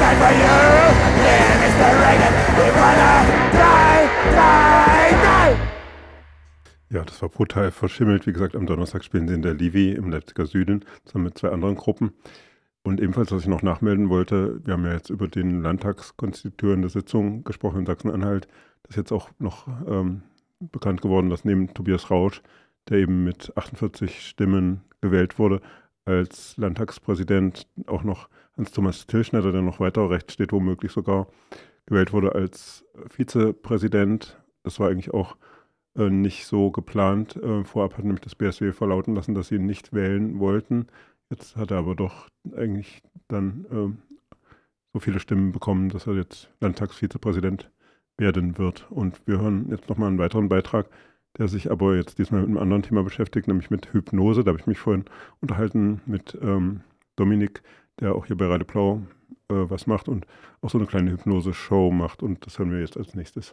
stand for you, dear Mr. Reagan. We wanna die, die, die. Ja, das war brutal verschimmelt. Wie gesagt, am Donnerstag spielen sie in der Livi im Leipziger Süden zusammen mit 2 anderen Gruppen. Und ebenfalls, was ich noch nachmelden wollte, wir haben ja jetzt über den landtagskonstituierende Sitzung gesprochen in Sachsen-Anhalt. Das ist jetzt auch noch bekannt geworden, dass neben Tobias Rausch, der eben mit 48 Stimmen gewählt wurde, als Landtagspräsident auch noch Hans-Thomas Tilschnetter, der noch weiter rechts steht, womöglich sogar, gewählt wurde als Vizepräsident. Das war eigentlich auch nicht so geplant. Vorab hat nämlich das BSW verlauten lassen, dass sie ihn nicht wählen wollten. Jetzt hat er aber doch eigentlich dann so viele Stimmen bekommen, dass er jetzt Landtagsvizepräsident werden wird. Und wir hören jetzt nochmal einen weiteren Beitrag, der sich aber jetzt diesmal mit einem anderen Thema beschäftigt, nämlich mit Hypnose. Da habe ich mich vorhin unterhalten mit Dominik, der auch hier bei Radio Blau was macht und auch so eine kleine Hypnose-Show macht. Und das hören wir jetzt als nächstes.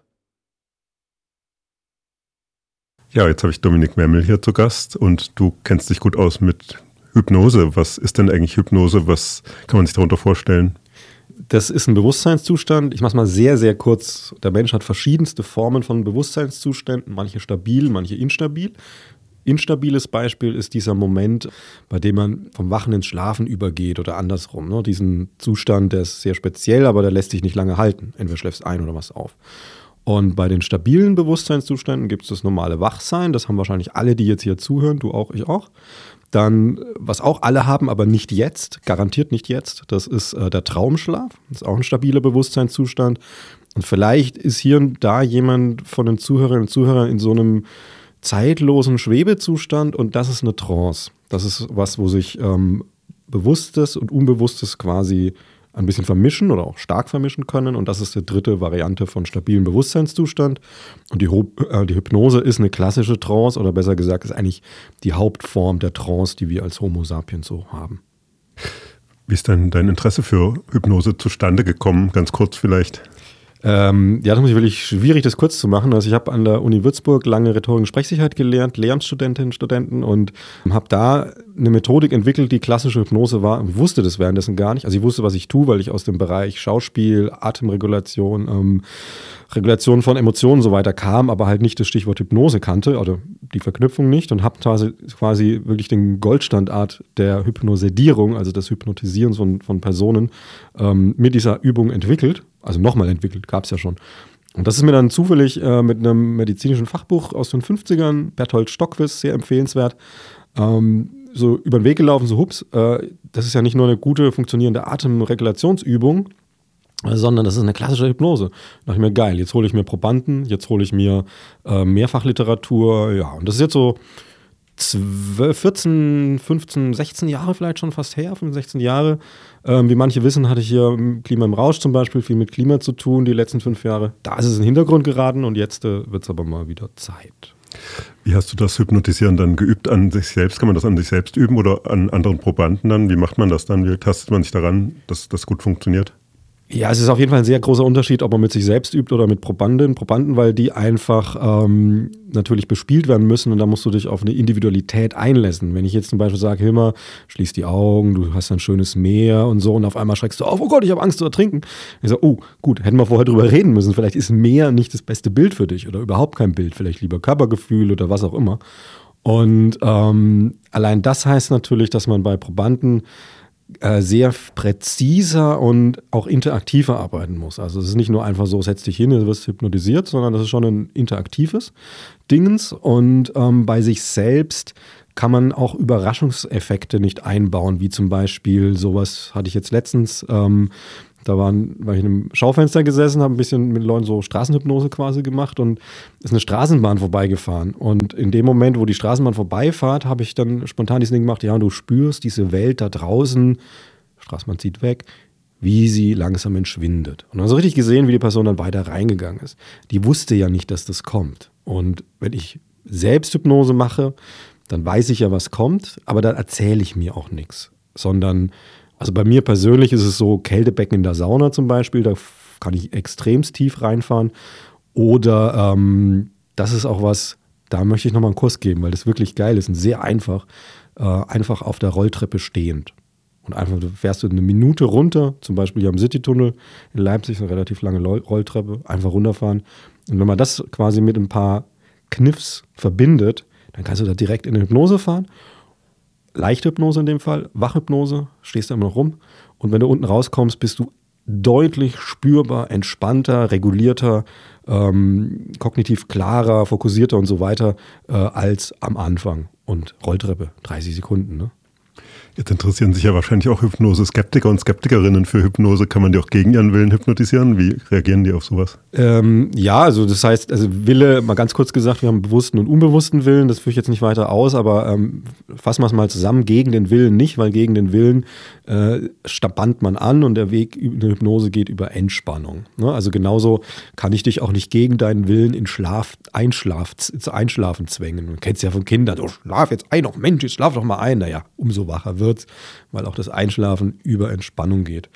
Ja, jetzt habe ich Dominik Memmel hier zu Gast und du kennst dich gut aus mit Hypnose. Was ist denn eigentlich Hypnose? Was kann man sich darunter vorstellen? Das ist ein Bewusstseinszustand. Ich mache es mal sehr, sehr kurz. Der Mensch hat verschiedenste Formen von Bewusstseinszuständen, manche stabil, manche instabil. Instabiles Beispiel ist dieser Moment, bei dem man vom Wachen ins Schlafen übergeht oder andersrum. Ne? Diesen Zustand, der ist sehr speziell, aber der lässt sich nicht lange halten. Entweder schläfst ein oder machst auf. Und bei den stabilen Bewusstseinszuständen gibt es das normale Wachsein. Das haben wahrscheinlich alle, die jetzt hier zuhören, du auch, ich auch. Dann, was auch alle haben, aber nicht jetzt, garantiert nicht jetzt, das ist der Traumschlaf. Das ist auch ein stabiler Bewusstseinszustand. Und vielleicht ist hier und da jemand von den Zuhörerinnen und Zuhörern in so einem zeitlosen Schwebezustand und das ist eine Trance. Das ist was, wo sich Bewusstes und Unbewusstes quasi ein bisschen vermischen oder auch stark vermischen können. Und das ist die dritte Variante von stabilem Bewusstseinszustand. Und die Hypnose ist eine klassische Trance oder besser gesagt ist eigentlich die Hauptform der Trance, die wir als Homo sapiens so haben. Wie ist denn dein Interesse für Hypnose zustande gekommen? Ganz kurz vielleicht. Ja, das muss ich wirklich schwierig, das kurz zu machen. Also ich habe an der Uni Würzburg lange Rhetorik und Sprechsicherheit gelernt, Lehramtsstudentinnen und Studenten und habe da eine Methodik entwickelt, die klassische Hypnose war. Ich wusste das währenddessen gar nicht. Also ich wusste, was ich tue, weil ich aus dem Bereich Schauspiel, Atemregulation, Regulation von Emotionen und so weiter kam, aber halt nicht das Stichwort Hypnose kannte oder die Verknüpfung nicht und habe quasi wirklich den Goldstandard der Hypnosedierung, also des Hypnotisierens von Personen, mit dieser Übung entwickelt. Also nochmal entwickelt, gab es ja schon. Und das ist mir dann zufällig mit einem medizinischen Fachbuch aus den 50ern, Berthold Stockwiss, sehr empfehlenswert, so über den Weg gelaufen, so hups, das ist ja nicht nur eine gute, funktionierende Atemregulationsübung, sondern das ist eine klassische Hypnose. Da dachte ich mir, geil, jetzt hole ich mir Probanden, jetzt hole ich mir Mehrfachliteratur, ja, und das ist jetzt so 12, 14, 15, 16 Jahre vielleicht schon fast her, 15, 16 Jahre. Wie manche wissen, hatte ich hier Klima im Rausch zum Beispiel viel mit Klima zu tun, die letzten 5 Jahre. Da ist es in den Hintergrund geraten und jetzt wird es aber mal wieder Zeit. Wie hast du das Hypnotisieren dann geübt an sich selbst? Kann man das an sich selbst üben oder an anderen Probanden dann? Wie macht man das dann? Wie tastet man sich daran, dass das gut funktioniert? Ja, es ist auf jeden Fall ein sehr großer Unterschied, ob man mit sich selbst übt oder mit Probanden, weil die einfach natürlich bespielt werden müssen und da musst du dich auf eine Individualität einlassen. Wenn ich jetzt zum Beispiel sage, Hilmar, schließ die Augen, du hast ein schönes Meer und so und auf einmal schreckst du auf, oh Gott, ich habe Angst zu ertrinken. Ich sage, oh gut, hätten wir vorher drüber reden müssen, vielleicht ist Meer nicht das beste Bild für dich oder überhaupt kein Bild, vielleicht lieber Körpergefühl oder was auch immer. Und allein das heißt natürlich, dass man bei Probanden sehr präziser und auch interaktiver arbeiten muss. Also es ist nicht nur einfach so, setz dich hin, du wirst hypnotisiert, sondern das ist schon ein interaktives Dingens und bei sich selbst kann man auch Überraschungseffekte nicht einbauen, wie zum Beispiel sowas hatte ich jetzt letztens, da war ich in einem Schaufenster gesessen, habe ein bisschen mit Leuten so Straßenhypnose quasi gemacht und ist eine Straßenbahn vorbeigefahren. Und in dem Moment, wo die Straßenbahn vorbeifahrt, habe ich dann spontan dieses Ding gemacht, ja, und du spürst diese Welt da draußen, Straßenbahn zieht weg, wie sie langsam entschwindet. Und dann so richtig gesehen, wie die Person dann weiter reingegangen ist. Die wusste ja nicht, dass das kommt. Und wenn ich Selbsthypnose mache, dann weiß ich ja, was kommt, aber dann erzähle ich mir auch nichts, sondern also bei mir persönlich ist es so, Kältebecken in der Sauna zum Beispiel, da kann ich extremst tief reinfahren. Oder das ist auch was, da möchte ich nochmal einen Kurs geben, weil das wirklich geil ist und sehr einfach, einfach auf der Rolltreppe stehend. Und einfach, du fährst eine Minute runter, zum Beispiel hier am Citytunnel in Leipzig, eine relativ lange Rolltreppe, einfach runterfahren. Und wenn man das quasi mit ein paar Kniffs verbindet, dann kannst du da direkt in eine Hypnose fahren. Leichte Hypnose in dem Fall, Wachhypnose, stehst da immer noch rum. Und wenn du unten rauskommst, bist du deutlich spürbar, entspannter, regulierter, kognitiv klarer, fokussierter und so weiter als am Anfang. Und Rolltreppe, 30 Sekunden, ne? Jetzt interessieren sich ja wahrscheinlich auch Hypnose-Skeptiker und Skeptikerinnen für Hypnose. Kann man die auch gegen ihren Willen hypnotisieren? Wie reagieren die auf sowas? Ja, also das heißt, also Wille, mal ganz kurz gesagt, wir haben bewussten und unbewussten Willen, das führe ich jetzt nicht weiter aus, aber fassen wir es mal zusammen, gegen den Willen nicht, weil gegen den Willen spannt man an und der Weg in der Hypnose geht über Entspannung. Ne? Also genauso kann ich dich auch nicht gegen deinen Willen in Einschlafen zwängen. Du kennst ja von Kindern, oh, schlaf jetzt ein, oh Mensch, jetzt schlaf doch mal ein. Naja, umso wacher wird's, weil auch das Einschlafen über Entspannung geht.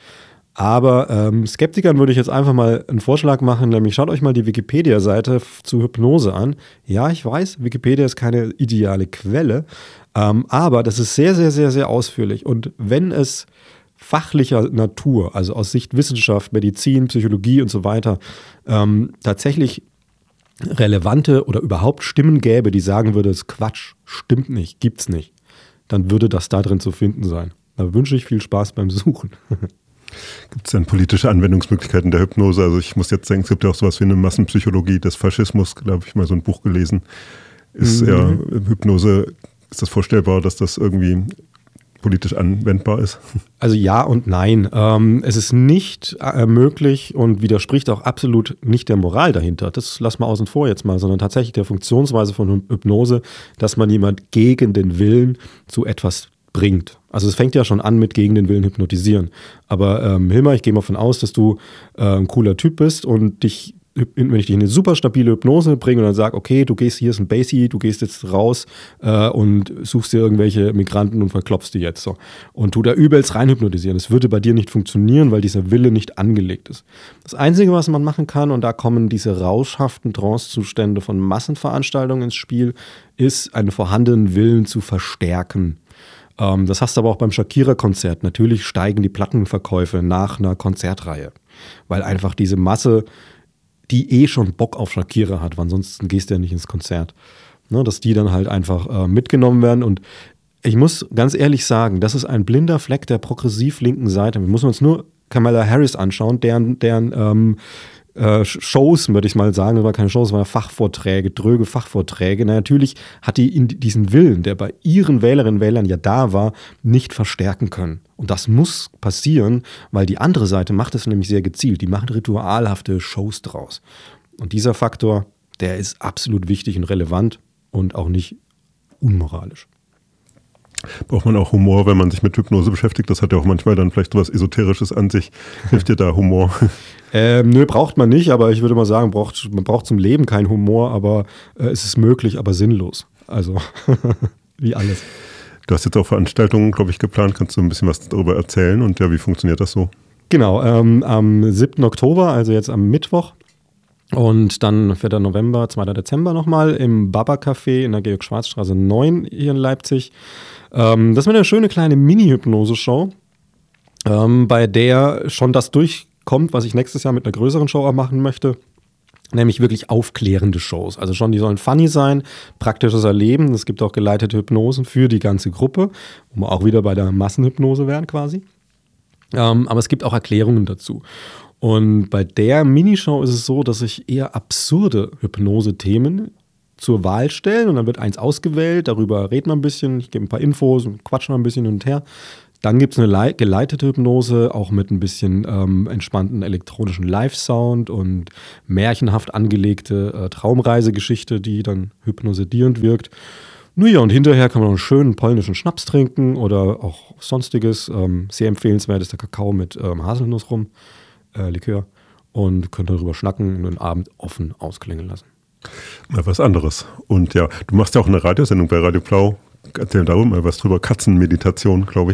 Aber Skeptikern würde ich jetzt einfach mal einen Vorschlag machen, nämlich schaut euch mal die Wikipedia-Seite zu Hypnose an. Ja, ich weiß, Wikipedia ist keine ideale Quelle, aber das ist sehr, sehr, sehr, sehr ausführlich. Und wenn es fachlicher Natur, also aus Sicht Wissenschaft, Medizin, Psychologie und so weiter, tatsächlich relevante oder überhaupt Stimmen gäbe, die sagen würde, es ist Quatsch, stimmt nicht, gibt's nicht, dann würde das da drin zu finden sein. Da wünsche ich viel Spaß beim Suchen. Gibt es denn politische Anwendungsmöglichkeiten der Hypnose? Also ich muss jetzt sagen, es gibt ja auch sowas wie eine Massenpsychologie des Faschismus, glaube ich, mal so ein Buch gelesen. Ist ja Hypnose, ist das vorstellbar, dass das irgendwie politisch anwendbar ist? Also ja und nein. Es ist nicht möglich und widerspricht auch absolut nicht der Moral dahinter. Das lassen wir außen vor jetzt mal, sondern tatsächlich der Funktionsweise von Hypnose, dass man jemand gegen den Willen zu etwas bringt. Also es fängt ja schon an mit gegen den Willen hypnotisieren. Aber Hilmar, ich gehe mal davon aus, dass du ein cooler Typ bist und wenn ich dich in eine super stabile Hypnose bringe und dann sage, okay, du gehst, hier ist ein Basie, du gehst jetzt raus und suchst dir irgendwelche Migranten und verklopfst die jetzt so. Und du da übelst rein hypnotisieren. Das würde bei dir nicht funktionieren, weil dieser Wille nicht angelegt ist. Das Einzige, was man machen kann, und da kommen diese rauschhaften Trancezustände von Massenveranstaltungen ins Spiel, ist, einen vorhandenen Willen zu verstärken. Das hast du aber auch beim Shakira-Konzert. Natürlich steigen die Plattenverkäufe nach einer Konzertreihe, weil einfach diese Masse, die schon Bock auf Shakira hat, weil ansonsten gehst du ja nicht ins Konzert. Ne, dass die dann halt einfach mitgenommen werden. Und ich muss ganz ehrlich sagen, das ist ein blinder Fleck der progressiv linken Seite. Wir müssen uns nur Kamala Harris anschauen, deren Shows, würde ich mal sagen, das waren keine Shows, das waren Fachvorträge, dröge Fachvorträge. Na, natürlich hat die diesen Willen, der bei ihren Wählerinnen und Wählern ja da war, nicht verstärken können. Und das muss passieren, weil die andere Seite macht es nämlich sehr gezielt. Die machen ritualhafte Shows draus. Und dieser Faktor, der ist absolut wichtig und relevant und auch nicht unmoralisch. Braucht man auch Humor, wenn man sich mit Hypnose beschäftigt? Das hat ja auch manchmal dann vielleicht so was Esoterisches an sich. Hilft dir da Humor? Nö, braucht man nicht, aber ich würde mal sagen, man braucht zum Leben keinen Humor, aber es ist möglich, aber sinnlos. Also, wie alles. Du hast jetzt auch Veranstaltungen, glaube ich, geplant. Kannst du ein bisschen was darüber erzählen? Und ja, wie funktioniert das so? Genau, am 7. Oktober, also jetzt am Mittwoch, und dann 4. November, 2. Dezember nochmal im Baba-Café in der Georg-Schwarz-Straße 9 hier in Leipzig. Das wird eine schöne kleine Mini-Hypnose-Show, bei der schon das durchkommt, was ich nächstes Jahr mit einer größeren Show auch machen möchte. Nämlich wirklich aufklärende Shows. Also schon, die sollen funny sein, praktisches Erleben. Es gibt auch geleitete Hypnosen für die ganze Gruppe, wo wir auch wieder bei der Massenhypnose wären quasi. Aber es gibt auch Erklärungen dazu. Und bei der Minishow ist es so, dass ich eher absurde Hypnose-Themen zur Wahl stelle und dann wird eins ausgewählt, darüber reden wir ein bisschen, ich gebe ein paar Infos und quatschen ein bisschen hin und her. Dann gibt es eine geleitete Hypnose, auch mit ein bisschen entspannten elektronischen Live-Sound und märchenhaft angelegte Traumreisegeschichte, die dann hypnosedierend wirkt. Naja, und hinterher kann man noch einen schönen polnischen Schnaps trinken oder auch sonstiges. Sehr empfehlenswert ist der Kakao mit Haselnuss rum, Likör. Und könnt darüber schnacken und den Abend offen ausklingen lassen. Mal was anderes. Und ja, du machst ja auch eine Radiosendung bei Radio Blau. Erzähl darum mal was drüber. Katzenmeditation, glaube ich.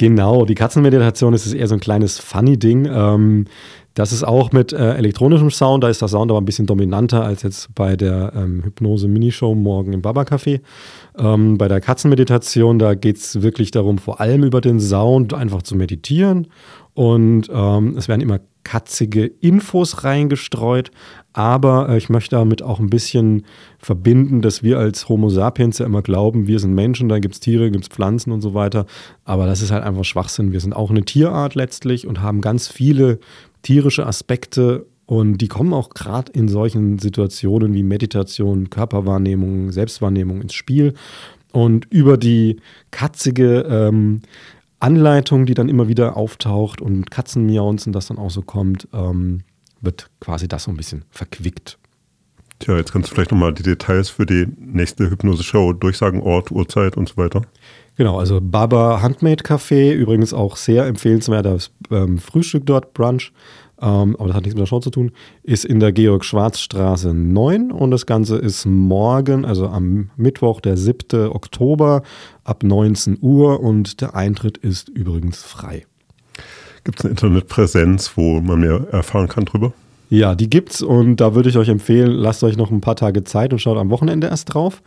Genau, die Katzenmeditation ist eher so ein kleines Funny-Ding. Das ist auch mit elektronischem Sound, da ist der Sound aber ein bisschen dominanter als jetzt bei der Hypnose-Minishow morgen im Baba-Café. Bei der Katzenmeditation, da geht es wirklich darum, vor allem über den Sound einfach zu meditieren. Und es werden immer katzige Infos reingestreut, aber ich möchte damit auch ein bisschen verbinden, dass wir als Homo sapiens ja immer glauben, wir sind Menschen, da gibt es Tiere, gibt es Pflanzen und so weiter. Aber das ist halt einfach Schwachsinn. Wir sind auch eine Tierart letztlich und haben ganz viele tierische Aspekte und die kommen auch gerade in solchen Situationen wie Meditation, Körperwahrnehmung, Selbstwahrnehmung ins Spiel. Und über die katzige Anleitung, die dann immer wieder auftaucht und Katzenmiaunzen, das dann auch so kommt, wird quasi das so ein bisschen verquickt. Tja, jetzt kannst du vielleicht nochmal die Details für die nächste Hypnose-Show durchsagen, Ort, Uhrzeit und so weiter. Genau, also Baba Handmade Café, übrigens auch sehr empfehlenswert, das Frühstück dort, Brunch, aber das hat nichts mit der Show zu tun, ist in der Georg-Schwarz-Straße 9 und das Ganze ist morgen, also am Mittwoch, der 7. Oktober ab 19 Uhr und der Eintritt ist übrigens frei. Gibt es eine Internetpräsenz, wo man mehr erfahren kann drüber? Ja, die gibt's und da würde ich euch empfehlen, lasst euch noch ein paar Tage Zeit und schaut am Wochenende erst drauf.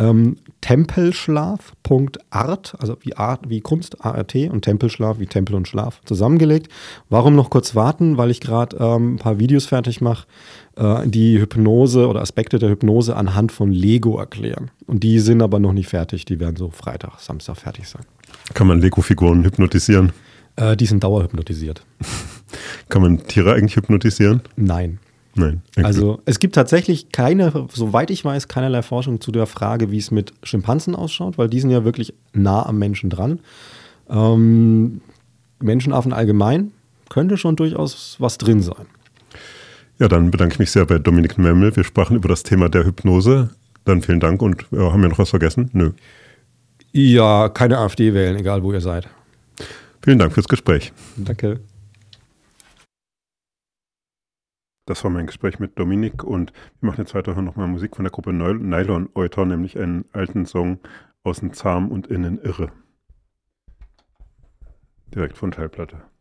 Tempelschlaf.art, also wie Art, wie Kunst, ART und Tempelschlaf, wie Tempel und Schlaf zusammengelegt. Warum noch kurz warten? Weil ich gerade ein paar Videos fertig mache, die Hypnose oder Aspekte der Hypnose anhand von Lego erklären. Und die sind aber noch nicht fertig, die werden so Freitag, Samstag fertig sein. Kann man Lego-Figuren hypnotisieren? Die sind dauerhypnotisiert. Kann man Tiere eigentlich hypnotisieren? Nein. Nein. Also es gibt tatsächlich keine, soweit ich weiß, keinerlei Forschung zu der Frage, wie es mit Schimpansen ausschaut, weil die sind ja wirklich nah am Menschen dran. Menschenaffen allgemein könnte schon durchaus was drin sein. Ja, dann bedanke ich mich sehr bei Dominik Memmel. Wir sprachen über das Thema der Hypnose. Dann vielen Dank und haben wir noch was vergessen? Nö. Ja, keine AfD wählen, egal wo ihr seid. Vielen Dank fürs Gespräch. Danke. Das war mein Gespräch mit Dominik und wir machen jetzt weiter nochmal Musik von der Gruppe Nylon Euter, nämlich einen alten Song Außen zahm und innen irre. Direkt von Schallplatte.